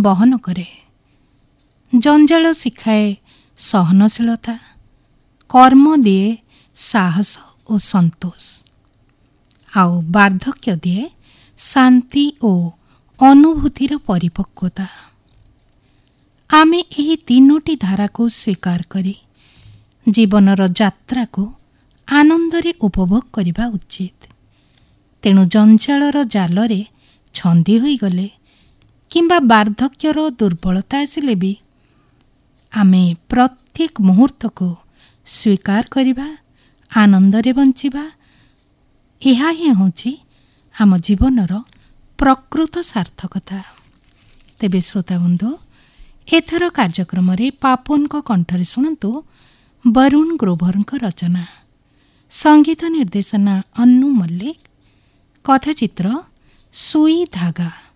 ବହନ କରେ। ଜଞ୍ଜାଳ ଶିଖାଏ ସହନଶୀଳତା, କର୍ମ ଦିଏ ସାହସ ଓ ସନ୍ତୋଷ, ଆଉ ବାର୍ଦ୍ଧକ୍ୟ ଦିଏ ଶାନ୍ତି ଓ ଅନୁଭୂତିର ପରିପକ୍ୱତା। ଆମେ ଏହି ତିନୋଟି ଧାରାକୁ ସ୍ୱୀକାର କରି ଜୀବନର ଯାତ୍ରାକୁ ଆନନ୍ଦରେ ଉପଭୋଗ କରିବା ଉଚିତ। ତେଣୁ ଜଞ୍ଜାଳର ଜାଲରେ ଛନ୍ଦି ହୋଇଗଲେ କିମ୍ବା ବାର୍ଦ୍ଧକ୍ୟର ଦୁର୍ବଳତା ଆସିଲେ ବି ଆମେ ପ୍ରତ୍ୟେକ ମୁହୂର୍ତ୍ତକୁ ସ୍ୱୀକାର କରିବା, ଆନନ୍ଦରେ ବଞ୍ଚିବା, ଏହା ହିଁ ହେଉଛି ଆମ ଜୀବନର ପ୍ରକୃତ ସାର୍ଥକତା। ତେବେ ଶ୍ରୋତାବନ୍ଧୁ, ଏଥର କାର୍ଯ୍ୟକ୍ରମରେ ପାପନଙ୍କ କଣ୍ଠରେ ଶୁଣନ୍ତୁ ବରୁଣ ଗ୍ରୋଭରଙ୍କ ରଚନା। ସଙ୍ଗୀତ ନିର୍ଦ୍ଦେଶନା ଅନ୍ନୁ ମଲ୍ଲିକ, କଥାଚିତ୍ର ସୁଇ ଧାଗା।